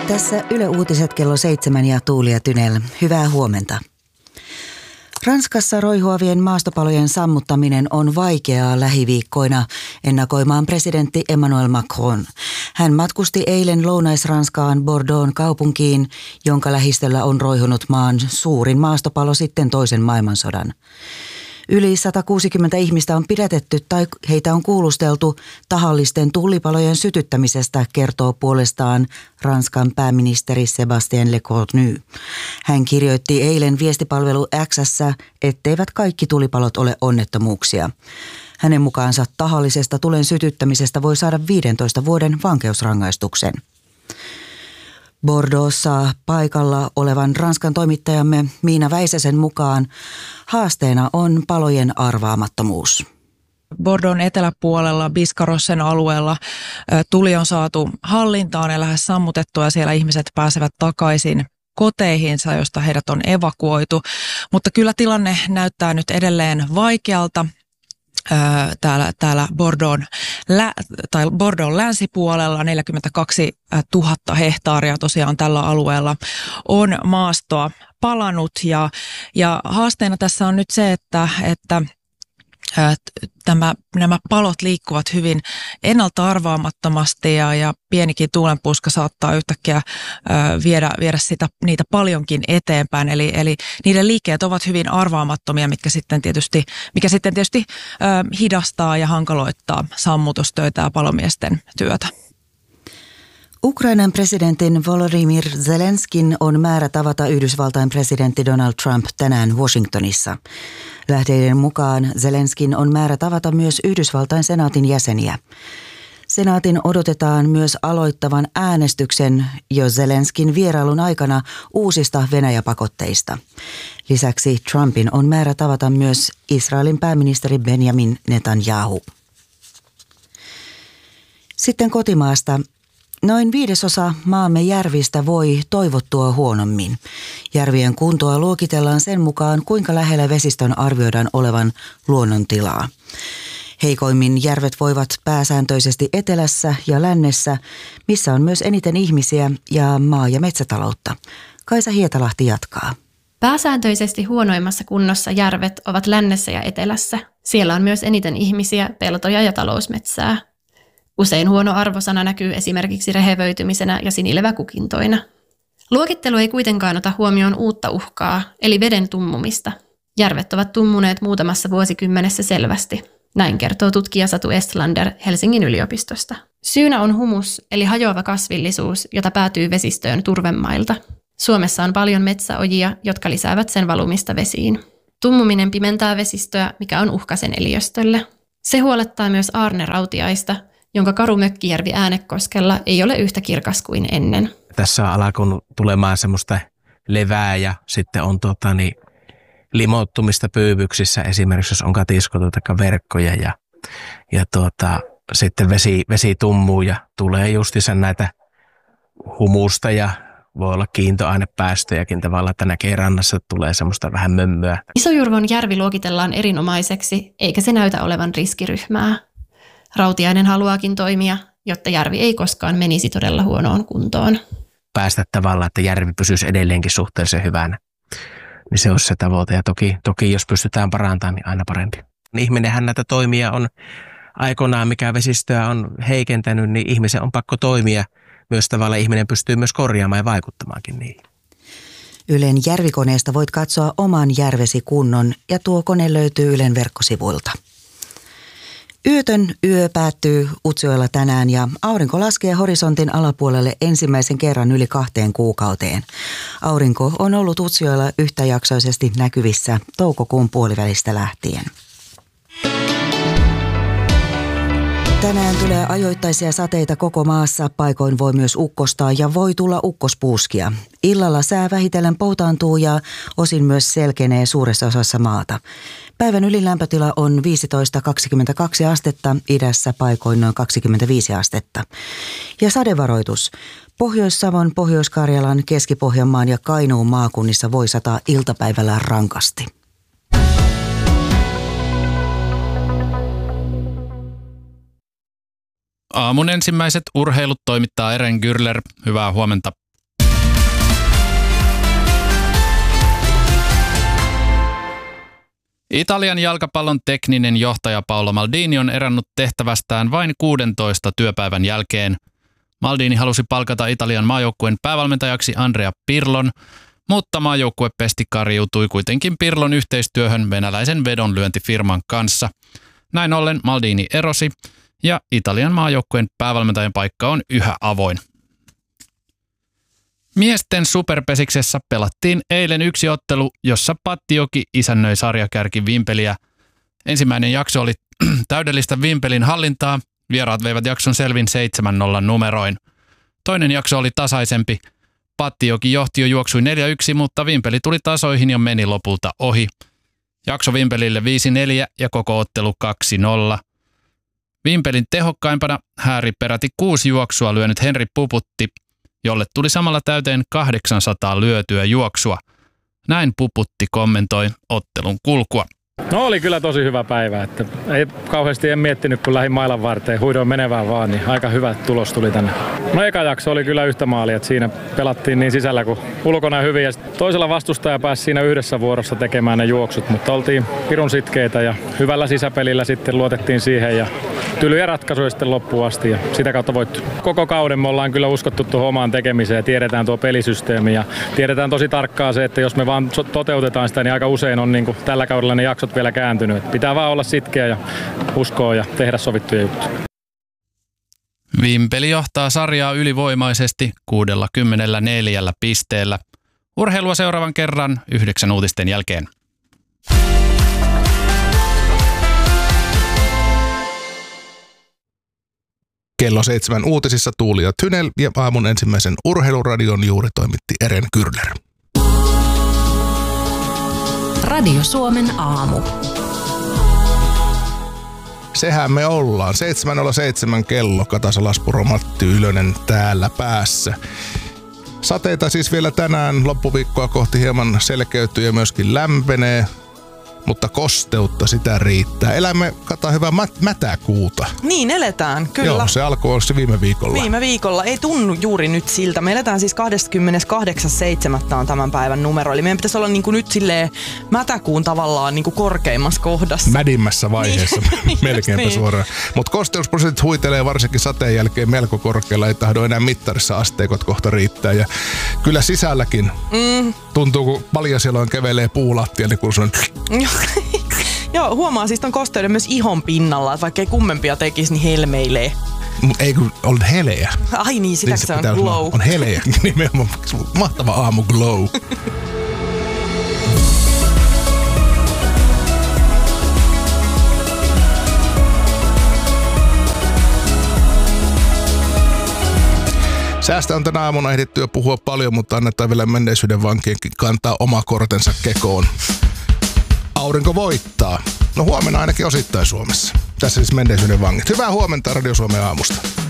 Tässä Yle Uutiset kello 7 ja Tuulia Tynel. Hyvää huomenta. Ranskassa roihuavien maastopalojen sammuttaminen on vaikeaa lähiviikkoina, ennakoimaan presidentti Emmanuel Macron. Hän matkusti eilen Lounais-Ranskaan Bordeaux'n kaupunkiin, jonka lähistöllä on roihunut maan suurin maastopalo sitten toisen maailmansodan. Yli 160 ihmistä on pidätetty tai heitä on kuulusteltu tahallisten tulipalojen sytyttämisestä, kertoo puolestaan Ranskan pääministeri Sébastien Lecornu. Hän kirjoitti eilen viestipalvelu X:ssä, etteivät kaikki tulipalot ole onnettomuuksia. Hänen mukaansa tahallisesta tulen sytyttämisestä voi saada 15 vuoden vankeusrangaistuksen. Bordeauxssa paikalla olevan Ranskan toimittajamme Miina Väisäsen mukaan haasteena on palojen arvaamattomuus. Bordeaux'n eteläpuolella Biscarrossen alueella tuli on saatu hallintaan ja lähes sammutettua ja siellä ihmiset pääsevät takaisin koteihinsa, josta heidät on evakuoitu. Mutta kyllä tilanne näyttää nyt edelleen vaikealta. Täällä Bordeaux'n länsipuolella 42 000 hehtaaria tosiaan tällä alueella on maastoa palanut ja haasteena tässä on nyt se, että nämä palot liikkuvat hyvin ennalta arvaamattomasti ja pienikin tuulenpuuska saattaa yhtäkkiä viedä niitä paljonkin eteenpäin. Eli niiden liikkeet ovat hyvin arvaamattomia, mikä sitten tietysti hidastaa ja hankaloittaa sammutustöitä ja palomiesten työtä. Ukrainan presidentin Volodymyr Zelenskin on määrä tavata Yhdysvaltain presidentti Donald Trump tänään Washingtonissa. Lähteiden mukaan Zelenskin on määrä tavata myös Yhdysvaltain senaatin jäseniä. Senaatin odotetaan myös aloittavan äänestyksen jo Zelenskin vierailun aikana uusista Venäjä-pakotteista. Lisäksi Trumpin on määrä tavata myös Israelin pääministeri Benjamin Netanyahu. Sitten kotimaasta. Noin 1/5 maamme järvistä voi toivottua huonommin. Järvien kuntoa luokitellaan sen mukaan, kuinka lähellä vesistön arvioidaan olevan luonnontilaa. Heikoimmin järvet voivat pääsääntöisesti etelässä ja lännessä, missä on myös eniten ihmisiä ja maa- ja metsätaloutta. Kaisa Hietalahti jatkaa. Pääsääntöisesti huonoimmassa kunnossa järvet ovat lännessä ja etelässä. Siellä on myös eniten ihmisiä, peltoja ja talousmetsää. Usein huono arvosana näkyy esimerkiksi rehevöitymisenä ja sinileväkukintoina. Luokittelu ei kuitenkaan ota huomioon uutta uhkaa, eli veden tummumista. Järvet ovat tummuneet muutamassa vuosikymmenessä selvästi. Näin kertoo tutkija Satu Estlander Helsingin yliopistosta. Syynä on humus, eli hajoava kasvillisuus, jota päätyy vesistöön turvemailta. Suomessa on paljon metsäojia, jotka lisäävät sen valumista vesiin. Tummuminen pimentää vesistöä, mikä on uhka sen eliöstölle. Se huolettaa myös Aarne Rautiaista, jonka karu mökkijärvi Äänekoskella ei ole yhtä kirkas kuin ennen. Tässä on alkanut tulemaan semmoista levää ja sitten on limouttumista pyyvyksissä, esimerkiksi jos on katiskoita tai verkkoja ja sitten vesi tummuu ja tulee justiinsa näitä humusta ja voi olla kiintoainepäästöjäkin tavallaan, että näkee rannassa, että tulee semmoista vähän mömmöä. Isojurvon järvi luokitellaan erinomaiseksi, eikä se näytä olevan riskiryhmää. Rautiainen haluaakin toimia, jotta järvi ei koskaan menisi todella huonoon kuntoon. Päästä tavallaan, että järvi pysyisi edelleenkin suhteellisen hyvänä. Niin se olisi se tavoite ja toki jos pystytään parantamaan, niin aina parempi. Ihminenhän näitä toimia on aikoinaan, mikä vesistöä on heikentänyt, niin ihmisen on pakko toimia. Myös tavallaan ihminen pystyy myös korjaamaan ja vaikuttamaankin niihin. Ylen järvikoneesta voit katsoa oman järvesi kunnon ja tuo kone löytyy Ylen verkkosivuilta. Yötön yö päättyy Utsjoella tänään ja aurinko laskee horisontin alapuolelle ensimmäisen kerran yli 2 kuukauteen. Aurinko on ollut Utsjoella yhtäjaksoisesti näkyvissä toukokuun puolivälistä lähtien. Tänään tulee ajoittaisia sateita koko maassa, paikoin voi myös ukkostaa ja voi tulla ukkospuuskia. Illalla sää vähitellen poutaantuu ja osin myös selkenee suuressa osassa maata. Päivän ylilämpötila on 15-22 astetta, idässä paikoin noin 25 astetta. Ja sadevaroitus. Pohjois-Savon, Pohjois-Karjalan, Keski-Pohjanmaan ja Kainuun maakunnissa voi sataa iltapäivällä rankasti. Aamun ensimmäiset urheilut toimittaa Eren Gürler. Hyvää huomenta. Italian jalkapallon tekninen johtaja Paolo Maldini on erannut tehtävästään vain 16 työpäivän jälkeen. Maldini halusi palkata Italian maajoukkueen päävalmentajaksi Andrea Pirlon, mutta maajoukkuepesti kariutui kuitenkin Pirlon yhteistyöhön venäläisen vedonlyöntifirman kanssa. Näin ollen Maldini erosi ja Italian maajoukkueen päävalmentajan paikka on yhä avoin. Miesten superpesiksessä pelattiin eilen yksi ottelu, jossa Pattijoki isännöi sarjakärki Vimpeliä. Ensimmäinen jakso oli täydellistä Vimpelin hallintaa. Vieraat veivät jakson selvin 7-0 numeroin. Toinen jakso oli tasaisempi. Pattijoki johti jo juoksui 4-1, mutta Vimpeli tuli tasoihin ja meni lopulta ohi. Jakso Vimpelille 5-4 ja koko ottelu 2-0. Vimpelin tehokkaimpana hääri peräti 6 juoksua lyönyt Henri Puputti, jolle tuli samalla täyteen 800 lyötyä juoksua. Näin Puputti kommentoi ottelun kulkua. No oli kyllä tosi hyvä päivä, että ei kauheasti en miettinyt kun lähdin mailan varteen, huidoin menevään vaan, niin aika hyvä tulos tuli tänne. No eka jakso oli kyllä yhtä maalia, että siinä pelattiin niin sisällä kuin ulkona hyvin ja toisella vastustaja pääsi siinä yhdessä vuorossa tekemään ne juoksut, mutta oltiin pirun sitkeitä ja hyvällä sisäpelillä sitten luotettiin siihen ja tylyjä ratkaisuja sitten loppuun asti ja sitä kautta voittu. Koko kauden me ollaan kyllä uskottu tuohon omaan tekemiseen ja tiedetään tuo pelisysteemi ja tiedetään tosi tarkkaan se, että jos me vaan toteutetaan sitä, niin aika usein on niin kuin tällä kaudella ne jaksot vielä kääntynyt. Pitää vaan olla sitkeä ja uskoa ja tehdä sovittuja juttuja. Vimpeli johtaa sarjaa ylivoimaisesti 64 pisteellä. Urheilua seuraavan kerran 9 uutisten jälkeen. Kello 7 uutisissa Tuuli ja Tynel ja aamun ensimmäisen urheiluradion juuri toimitti Eren Kyrler. Radio Suomen aamu. Sehän me ollaan. 7.07 kello. Kataisa Laspuro, Matti Ylönen täällä päässä. Sateita siis vielä tänään. Loppuviikkoa kohti hieman selkeytyy ja myöskin lämpenee. Mutta kosteutta sitä riittää. Elämme, hyvää mätäkuuta. Niin, eletään, kyllä. Joo, se alkoi se viime viikolla. Viime viikolla. Ei tunnu juuri nyt siltä. Me eletään siis 28.7. on tämän päivän numero. Eli meidän pitäisi olla niin kuin nyt silleen mätäkuun tavallaan niin kuin korkeimmassa kohdassa. Mädimmässä vaiheessa, melkeinpä niin. Suoraan. Mutta kosteusprosentit huitelee varsinkin sateen jälkeen melko korkealla. Ei tahdo enää mittarissa asteikot kohta riittää. Ja kyllä sisälläkin tuntuu, kun paljasjaloin kävelee puulattia, kun se on... Joo, huomaa siis ton kosteuden myös ihon pinnalla, että vaikka ei kummempia tekisi, niin helmeilee. Ei kun on heleä. Ai niin, sitäkö se on glow. On heleä, nimenomaan mahtava aamu glow. Säästä on tänä aamuna ehditty jo puhua paljon, mutta annetaan vielä menneisyyden vankienkin kantaa oma kortensa kekoon. Aurinko voittaa. No huomenna ainakin osittain Suomessa. Tässä siis menneisyyden vangit. Hyvää huomenta Radio Suomen aamusta.